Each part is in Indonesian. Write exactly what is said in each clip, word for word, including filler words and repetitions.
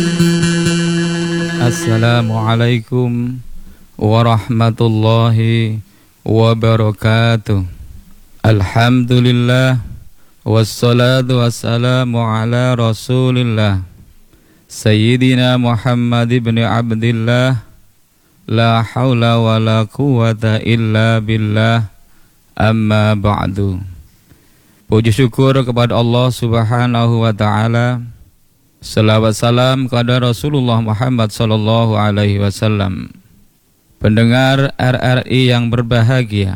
Assalamualaikum warahmatullahi wabarakatuh. Alhamdulillah wassalatu wassalamu ala Rasulillah Sayyidina Muhammad ibn Abdillah. La haula wa la quwata illa billah. Amma ba'du. Puji syukur kepada Allah Subhanahu wa ta'ala. Salawat salam kepada Rasulullah Muhammad sallallahu alaihi wasallam. Pendengar R R I yang berbahagia,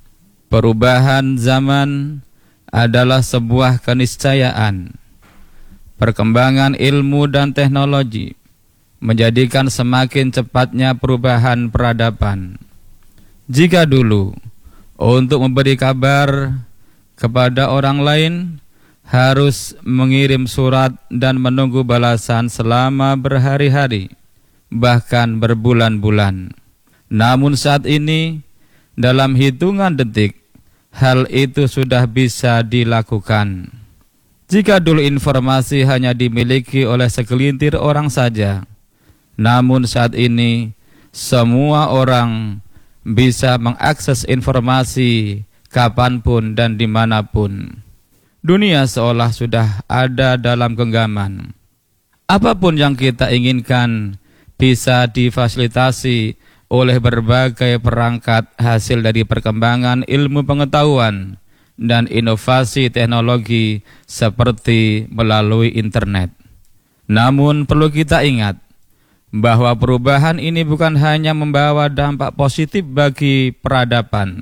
perubahan zaman adalah sebuah keniscayaan. Perkembangan ilmu dan teknologi menjadikan semakin cepatnya perubahan peradaban. Jika dulu untuk memberi kabar kepada orang lain harus mengirim surat dan menunggu balasan selama berhari-hari, bahkan berbulan-bulan. Namun saat ini, dalam hitungan detik, hal itu sudah bisa dilakukan. Jika dulu informasi hanya dimiliki oleh segelintir orang saja, namun saat ini, semua orang bisa mengakses informasi kapanpun dan dimanapun. Dunia seolah sudah ada dalam genggaman. Apapun yang kita inginkan bisa difasilitasi oleh berbagai perangkat hasil dari perkembangan ilmu pengetahuan dan inovasi teknologi seperti melalui internet. Namun perlu kita ingat bahwa perubahan ini bukan hanya membawa dampak positif bagi peradaban.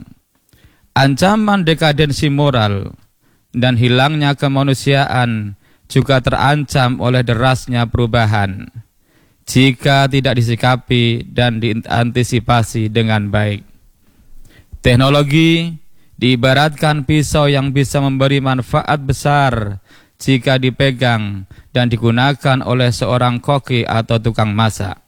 Ancaman dekadensi moral dan hilangnya kemanusiaan juga terancam oleh derasnya perubahan jika tidak disikapi dan diantisipasi dengan baik. Teknologi diibaratkan pisau yang bisa memberi manfaat besar jika dipegang dan digunakan oleh seorang koki atau tukang masak.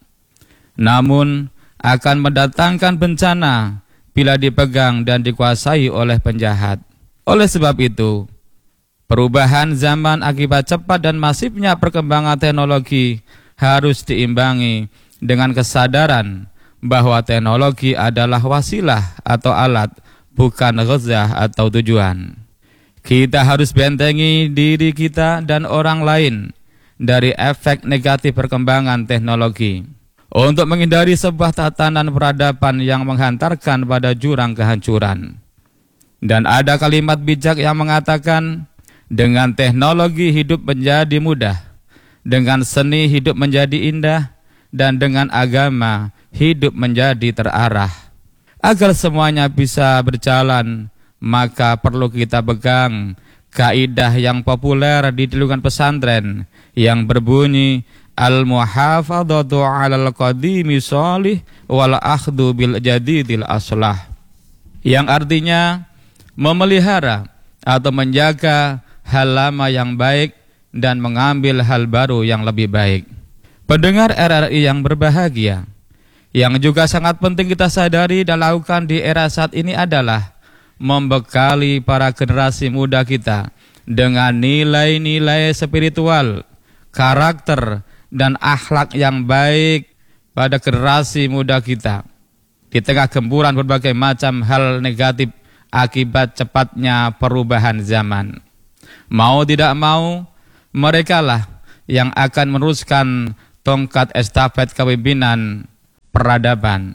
Namun akan mendatangkan bencana bila dipegang dan dikuasai oleh penjahat. Oleh sebab itu, perubahan zaman akibat cepat dan masifnya perkembangan teknologi harus diimbangi dengan kesadaran bahwa teknologi adalah wasilah atau alat, bukan ghazah atau tujuan. Kita harus bentengi diri kita dan orang lain dari efek negatif perkembangan teknologi untuk menghindari sebuah tatanan peradaban yang menghantarkan pada jurang kehancuran. Dan ada kalimat bijak yang mengatakan, dengan teknologi hidup menjadi mudah, dengan seni hidup menjadi indah, dan dengan agama hidup menjadi terarah. Agar semuanya bisa berjalan, maka perlu kita pegang kaidah yang populer di lingkungan pesantren yang berbunyi al-muhafadzatu 'alal qadimi shalih wal akhdhu bil jadidil aslah, yang artinya memelihara atau menjaga hal lama yang baik dan mengambil hal baru yang lebih baik. Pendengar R R I yang berbahagia, yang juga sangat penting kita sadari dan lakukan di era saat ini adalah membekali para generasi muda kita dengan nilai-nilai spiritual, karakter, dan akhlak yang baik pada generasi muda kita. Di tengah gempuran berbagai macam hal negatif akibat cepatnya perubahan zaman, mau tidak mau, merekalah yang akan meneruskan tongkat estafet kepemimpinan peradaban.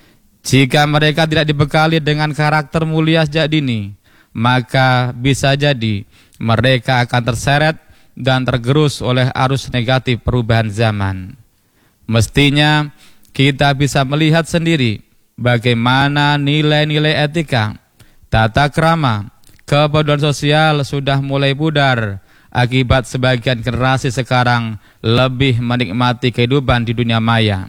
Jika mereka tidak dibekali dengan karakter mulia sejak dini, maka bisa jadi mereka akan terseret dan tergerus oleh arus negatif perubahan zaman. Mestinya kita bisa melihat sendiri bagaimana nilai-nilai etika, tata krama, kepedulian sosial sudah mulai pudar akibat sebagian generasi sekarang lebih menikmati kehidupan di dunia maya.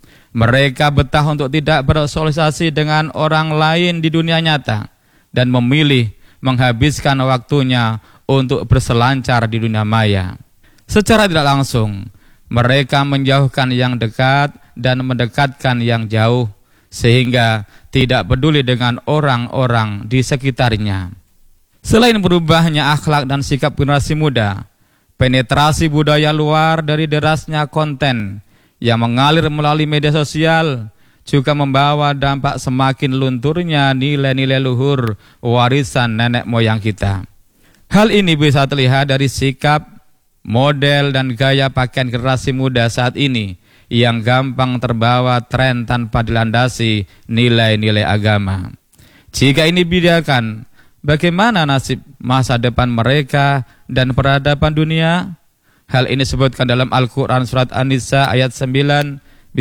Mereka betah untuk tidak bersosialisasi dengan orang lain di dunia nyata dan memilih menghabiskan waktunya untuk berselancar di dunia maya. Secara tidak langsung, mereka menjauhkan yang dekat dan mendekatkan yang jauh, sehingga tidak peduli dengan orang-orang di sekitarnya. Selain berubahnya akhlak dan sikap generasi muda, Penetrasi budaya luar dari derasnya konten yang mengalir melalui media sosial juga membawa dampak semakin lunturnya nilai-nilai luhur warisan nenek moyang kita. Hal ini bisa terlihat dari sikap, model, dan gaya pakaian generasi muda saat ini yang gampang terbawa tren tanpa dilandasi nilai-nilai agama. Jika ini dibiarkan, bagaimana nasib masa depan mereka dan peradaban dunia? Hal ini disebutkan dalam Al-Quran surat An-Nisa ayat sembilan.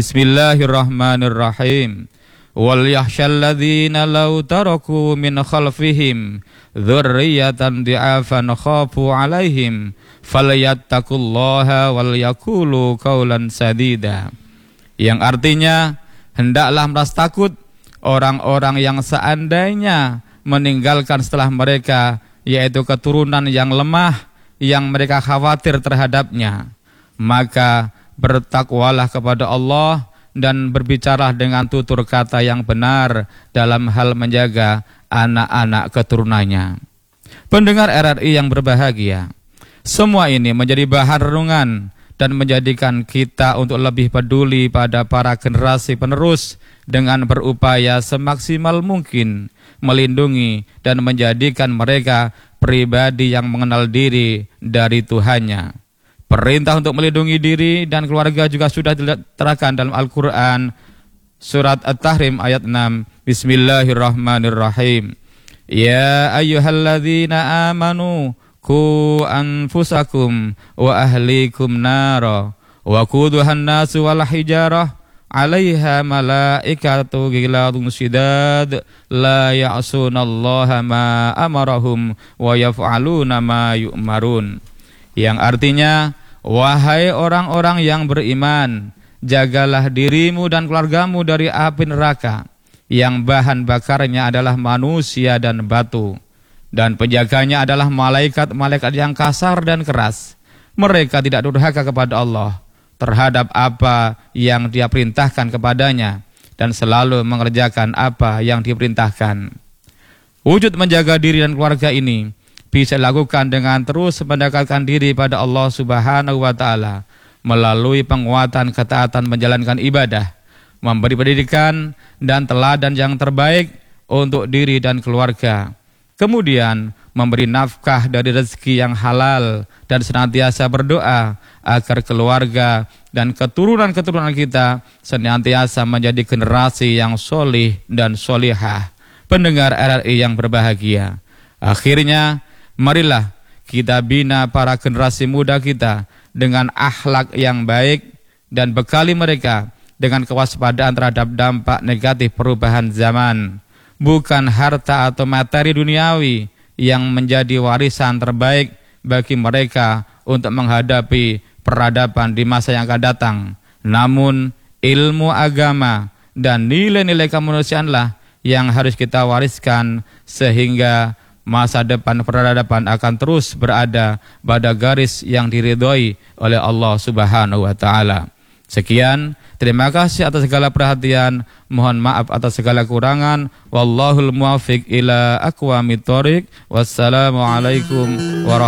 Bismillahirrahmanirrahim. Wal yakhshal ladzina law taraku min khalfihim dzurriyyatan di'afan khafu 'alaihim falyattaqullaha wal yaqulu qawlan sadida. Yang artinya, hendaklah merasa takut orang-orang yang seandainya meninggalkan setelah mereka, yaitu keturunan yang lemah yang mereka khawatir terhadapnya. Maka bertakwalah kepada Allah dan berbicara dengan tutur kata yang benar dalam hal menjaga anak-anak keturunannya. Pendengar R R I yang berbahagia, semua ini menjadi bahan renungan dan menjadikan kita untuk lebih peduli pada para generasi penerus dengan berupaya semaksimal mungkin melindungi dan menjadikan mereka pribadi yang mengenal diri dari Tuhannya. Perintah untuk melindungi diri dan keluarga juga sudah diterangkan dalam Al-Quran surat At-Tahrim ayat enam. Bismillahirrahmanirrahim. Ya ayyuhalladzina amanu ku anfusakum wa ahlikum nara wa quduhan nasu wal hijarah 'alaiha malaikatu ghiladun syidad la ya'sunallaha ma amarahum wa yaf'aluna ma yu'marun. Yang artinya, wahai orang-orang yang beriman, jagalah dirimu dan keluargamu dari api neraka yang bahan bakarnya adalah manusia dan batu, dan penjaganya adalah malaikat-malaikat yang kasar dan keras. Mereka tidak durhaka kepada Allah terhadap apa yang Dia perintahkan kepadanya dan selalu mengerjakan apa yang diperintahkan. Wujud menjaga diri dan keluarga ini bisa dilakukan dengan terus mendekatkan diri pada Allah Subhanahu wa Ta'ala melalui penguatan ketaatan menjalankan ibadah, memberi pendidikan dan teladan yang terbaik untuk diri dan keluarga. Kemudian memberi nafkah dari rezeki yang halal dan senantiasa berdoa agar keluarga dan keturunan-keturunan kita senantiasa menjadi generasi yang solih dan solihah. Pendengar R R I yang berbahagia, akhirnya marilah kita bina para generasi muda kita dengan akhlak yang baik dan bekali mereka dengan kewaspadaan terhadap dampak negatif perubahan zaman. Bukan harta atau materi duniawi yang menjadi warisan terbaik bagi mereka untuk menghadapi peradaban di masa yang akan datang. Namun ilmu agama dan nilai-nilai kemanusiaanlah yang harus kita wariskan sehingga masa depan peradaban akan terus berada pada garis yang diridhoi oleh Allah Subhanahu wa Ta'ala. Sekian, terima kasih atas segala perhatian, mohon maaf atas segala kurangan. Wallahul muwaffiq ila aqwamit thoriq. Wassalamualaikum warahmatullahi wabarakatuh.